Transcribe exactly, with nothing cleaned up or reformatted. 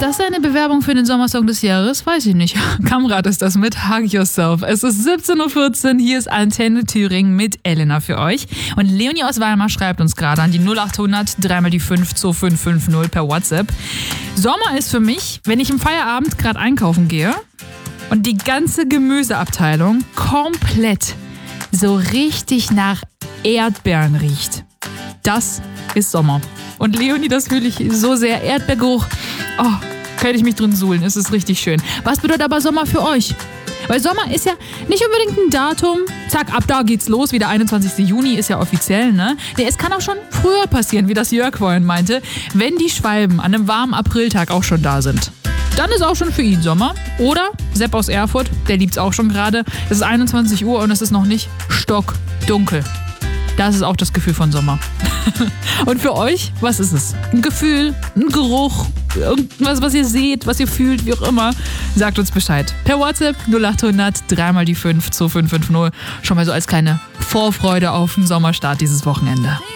das eine Bewerbung für den Sommersong des Jahres? Weiß ich nicht. Kamrat ist das mit Hug Yourself. Es ist siebzehn Uhr vierzehn, hier ist Antenne Thüringen mit Elena für euch. Und Leonie aus Weimar schreibt uns gerade an die null acht hundert drei mal die fünf zwei fünf fünf null per WhatsApp. Sommer ist für mich, wenn ich im Feierabend gerade einkaufen gehe und die ganze Gemüseabteilung komplett so richtig nach Erdbeeren riecht. Das ist Sommer. Und Leonie, das fühle ich so sehr. Erdbeergeruch. Oh, könnte ich mich drin suhlen. Es ist richtig schön. Was bedeutet aber Sommer für euch? Weil Sommer ist ja nicht unbedingt ein Datum. Zack, ab da geht's los. Wie der einundzwanzigsten Juni ist ja offiziell, ne? Nee, es kann auch schon früher passieren, wie das Jörg vorhin meinte, wenn die Schwalben an einem warmen Apriltag auch schon da sind. Dann ist auch schon für ihn Sommer. Oder Sepp aus Erfurt, der liebt's auch schon gerade. Es ist einundzwanzig Uhr und es ist noch nicht stockdunkel. Das ist auch das Gefühl von Sommer. Und für euch, was ist es? Ein Gefühl, ein Geruch, irgendwas, was ihr seht, was ihr fühlt, wie auch immer. Sagt uns Bescheid. Per WhatsApp null acht hundert drei mal die fünf zwei fünf fünf null. Schon mal so als kleine Vorfreude auf den Sommerstart dieses Wochenende.